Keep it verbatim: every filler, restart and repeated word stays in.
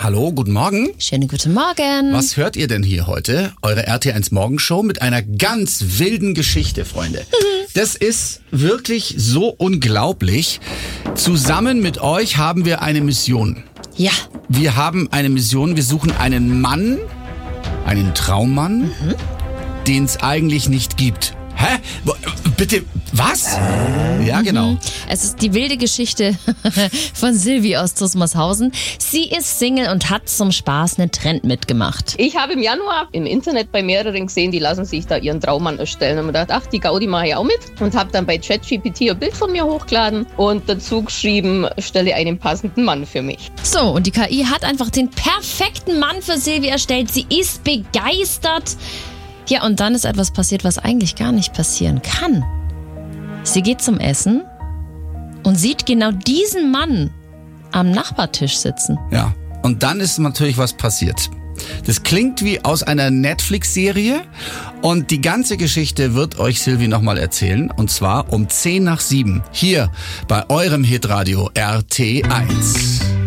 Hallo, guten Morgen. Schönen guten Morgen. Was hört ihr denn hier heute? Eure R T eins Morgenshow mit einer ganz wilden Geschichte, Freunde. Das ist wirklich so unglaublich. Zusammen mit euch haben wir eine Mission. Ja. Wir haben eine Mission. Wir suchen einen Mann, einen Traummann, mhm. den es eigentlich nicht gibt. Hä? Bitte, was? Ja, genau. Es ist die wilde Geschichte von Silvi aus Zusmarshausen. Sie ist Single und hat zum Spaß einen Trend mitgemacht. Ich habe im Januar im Internet bei mehreren gesehen, die lassen sich da ihren Traummann erstellen. Und mir gedacht, ach, die Gaudi mache ich auch mit. Und habe dann bei ChatGPT ein Bild von mir hochgeladen und dazu geschrieben, stelle einen passenden Mann für mich. So, und die K I hat einfach den perfekten Mann für Silvi erstellt. Sie ist begeistert. Ja, und dann ist etwas passiert, was eigentlich gar nicht passieren kann. Sie geht zum Essen und sieht genau diesen Mann am Nachbartisch sitzen. Ja, und dann ist natürlich was passiert. Das klingt wie aus einer Netflix-Serie und die ganze Geschichte wird euch Silvi nochmal erzählen. Und zwar um zehn nach sieben hier bei eurem Hitradio R T eins.